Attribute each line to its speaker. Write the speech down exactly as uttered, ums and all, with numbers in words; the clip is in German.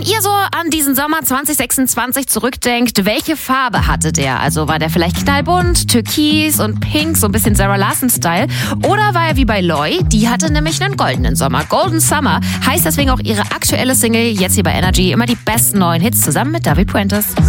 Speaker 1: Wenn ihr so an diesen Sommer zwanzig sechsundzwanzig zurückdenkt, welche Farbe hatte der? Also war der vielleicht knallbunt, türkis und pink, so ein bisschen Sarah Larson-Style? Oder war er wie bei Loi? Die hatte nämlich einen goldenen Sommer. Golden Summer heißt deswegen auch ihre aktuelle Single, jetzt hier bei Energy, immer die besten neuen Hits zusammen mit David Puentes.